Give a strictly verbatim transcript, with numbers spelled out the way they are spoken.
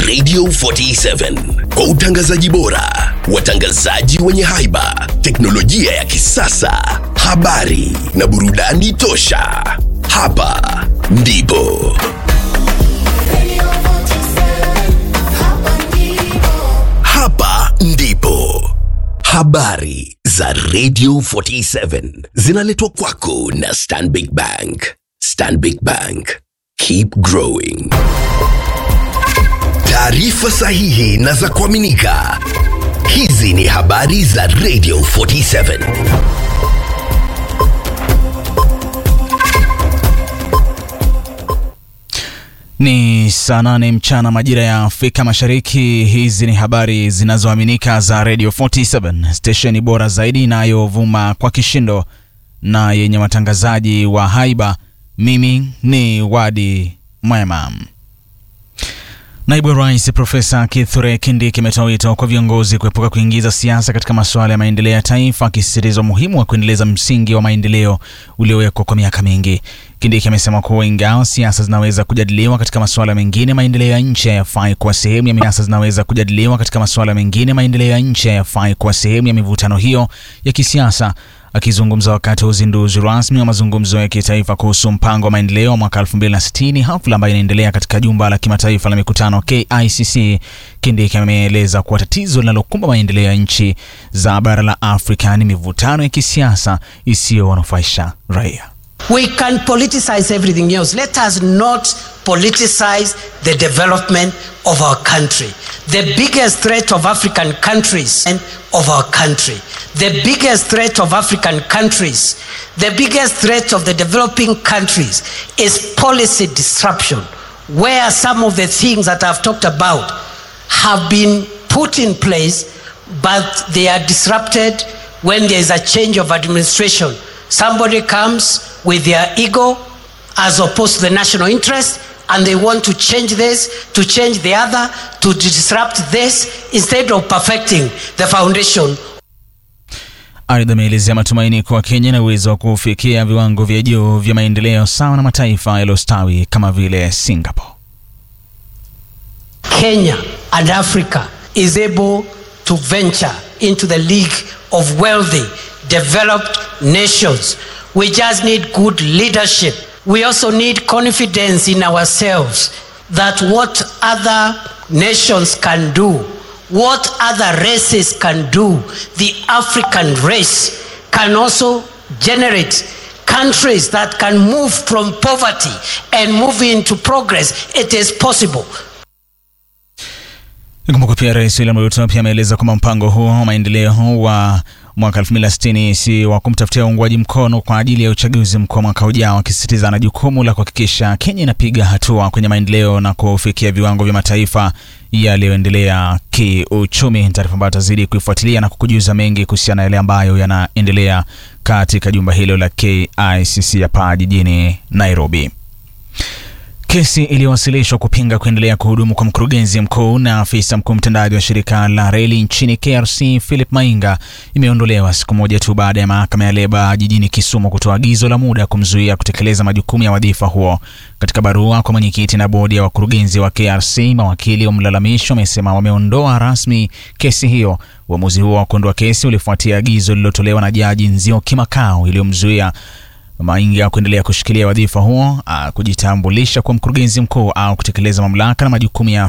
Radio forty-seven kwa utangazaji bora, watangazaji wenye haiba, teknolojia ya kisasa, habari na burudani tosha. Hapa ndipo Hapa ndipo habari za Radio forty-seven zinaletwa kwako na Stanbic Bank. Stanbic Bank, keep growing. Taarifa sahihi na za kuaminika. Hizi ni habari za Radio forty-seven. Ni saa nane mchana majira ya Afrika Mashariki. Hizi ni habari zinazoaminika za Radio forty-seven, stesheni bora zaidi inayovuma kwa kishindo na yenye watangazaji wa haiba. Mimi ni Wadi Mwema. Naibu Rais Profesa Kithure Kindiki ametoa wito kwa viongozi kuepuka kuingiza siasa katika masuala ya maendeleo ya taifa, akisisitiza umuhimu wa kuendeleza msingi wa maendeleo uliowekwa kwa miaka mingi. Kindiki amesema kuwa ingawa siasa zinaweza kujadiliwa katika masuala mengine, maendeleo ya nchi hayafai kuwa sehemu ya siasa zinaweza kujadiliwa katika masuala mengine, maendeleo ya nchi hayafai kuwa sehemu ya mivutano hiyo ya kisiasa. Akizungumza wakati wa uzinduzi rasmi wa mazungumzo ya kitaifa kuhusu mpango wa maendeleo wa mwaka elfu mbili na sitini, hafla ambayo inaendelea katika jumba la kimataifa la mikutano K I C C, Kindiki ameeleza kuwa tatizo linalokumba maendeleo ya nchi za bara la Afrika ni mivutano ya kisiasa isiyowanufaisha raia. We can politicize everything else. Let us not politicize the development of our country. The biggest threat of African countries and of our country. The biggest threat of African countries, the biggest threat of the developing countries is policy disruption, where some of the things that I've talked about have been put in place, but they are disrupted when there is a change of administration. Somebody comes with their ego as opposed to the national interest, and they want to change this, to change the other, to disrupt this, instead of perfecting the foundation. Aidha ameelezea matumaini kwa Kenya na uwezo wa kufikia viwango vya juu vya maendeleo sawa na mataifa yaliyostawi kama vile Singapore. Kenya and Africa is able to venture into the league of wealthy, developed nations. We just need good leadership. We also need confidence in ourselves that what other nations can do, what other races can do, the African race can also generate countries that can move from poverty and move into progress. It is possible. Kumbuka pia Rais William Ruto pia ameeleza kwamba mpango huo wa maendeleo wa mwaka elfu mbili na sitini si wa kumtafutia uungwaji mkono kwa ajili ya uchaguzi mkuu mwaka ujao, akisisitiza na jukumu la kuhakikisha Kenya inapiga hatua kwenye maendeleo na kufikia viwango vya mataifa yaliyoendelea kiuchumi. Taarifa ambayo tazidi kuifuatilia na kukujuza mengi kuhusiana na yale ambayo yanaendelea katika jumba hilo la K I C C hapa jijini Nairobi. Kesi iliyowasilishwa kupinga kuendelea kuhudumu kwa mkurugenzi mkuu na afisa mkuu mtendaji wa shirika la reli nchini K R C Philip Mainga imeondolewa siku moja tu baada ya mahakama ya leba jijini Kisumu kutoa agizo la muda kumzuia kutekeleza majukumu ya wadhifa huo. Katika barua kwa mwenyekiti na bodi ya wakurugenzi wa K R C, mawakili wa mlalamisho wamesema wameondoa rasmi kesi hiyo. Uamuzi huo wa kuondoa kesi ulifuatia agizo lililotolewa na Jaji Nzioki Makau iliyomzuia Mainga kuendelea kushikilia wadhifa huo, kujitambulisha kwa mkurugenzi mkuu au kutekeleza mamlaka na majukumu ya